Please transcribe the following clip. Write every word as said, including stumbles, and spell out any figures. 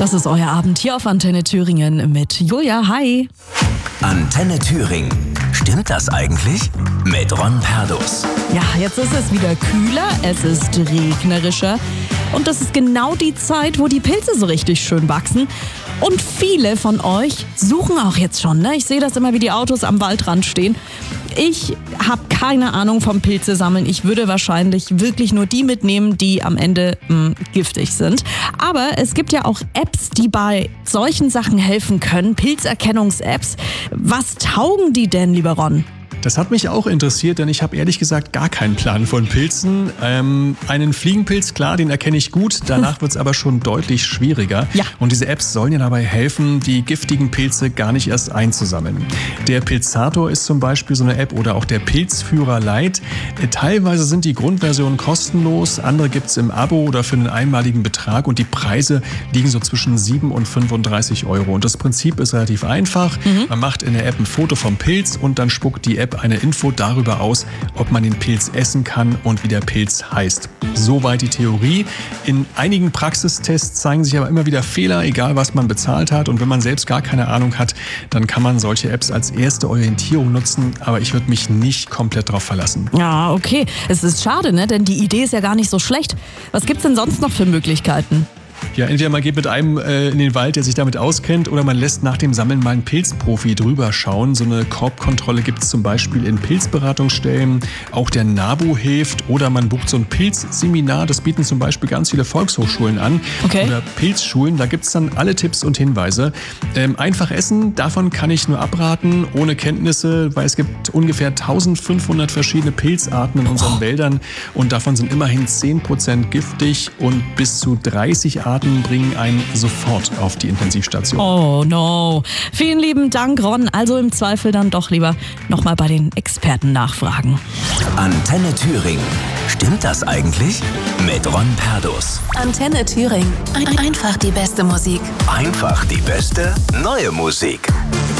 Das ist euer Abend hier auf Antenne Thüringen mit Julia. Hi. Antenne Thüringen. Stimmt das eigentlich? Mit Ron Perdus. Ja, jetzt ist es wieder kühler, es ist regnerischer und das ist genau die Zeit, wo die Pilze so richtig schön wachsen. Und viele von euch suchen auch jetzt schon, ne? Ich sehe das immer, wie die Autos am Waldrand stehen. Ich habe keine Ahnung vom Pilze sammeln. Ich würde wahrscheinlich wirklich nur die mitnehmen, die am Ende mh, giftig sind. Aber es gibt ja auch Apps, die bei solchen Sachen helfen können. Pilzerkennungs-Apps. Was taugen die denn, lieber Ron? Das hat mich auch interessiert, denn ich habe ehrlich gesagt gar keinen Plan von Pilzen. Ähm, einen Fliegenpilz, klar, den erkenne ich gut. Danach wird es aber schon deutlich schwieriger. Ja. Und diese Apps sollen ja dabei helfen, die giftigen Pilze gar nicht erst einzusammeln. Der Pilzator ist zum Beispiel so eine App oder auch der Pilzführer Lite. Äh, teilweise sind die Grundversionen kostenlos, andere gibt es im Abo oder für einen einmaligen Betrag. Und die Preise liegen so zwischen sieben und fünfunddreißig Euro. Und das Prinzip ist relativ einfach. Mhm. Man macht in der App ein Foto vom Pilz und dann spuckt die App eine Info darüber aus, ob man den Pilz essen kann und wie der Pilz heißt. Soweit die Theorie. In einigen Praxistests zeigen sich aber immer wieder Fehler, egal was man bezahlt hat. Und wenn man selbst gar keine Ahnung hat, dann kann man solche Apps als erste Orientierung nutzen. Aber ich würde mich nicht komplett drauf verlassen. Ja, okay. Es ist schade, ne? Denn die Idee ist ja gar nicht so schlecht. Was gibt's denn sonst noch für Möglichkeiten? Ja, entweder man geht mit einem äh, in den Wald, der sich damit auskennt, oder man lässt nach dem Sammeln mal einen Pilzprofi drüber schauen. So eine Korbkontrolle gibt es zum Beispiel in Pilzberatungsstellen. Auch der NABU hilft. Oder man bucht so ein Pilzseminar. Das bieten zum Beispiel ganz viele Volkshochschulen an. Okay. Oder Pilzschulen. Da gibt es dann alle Tipps und Hinweise. Ähm, einfach essen, davon kann ich nur abraten, ohne Kenntnisse, weil es gibt ungefähr eintausendfünfhundert verschiedene Pilzarten in unseren oh. Wäldern. Und davon sind immerhin zehn Prozent giftig und bis zu dreißig Arten bringen einen sofort auf die Intensivstation. Oh no. Vielen lieben Dank, Ron. Also im Zweifel dann doch lieber nochmal bei den Experten nachfragen. Antenne Thüringen. Stimmt das eigentlich? Mit Ron Perdus. Antenne Thüringen. Ein- einfach die beste Musik. Einfach die beste neue Musik.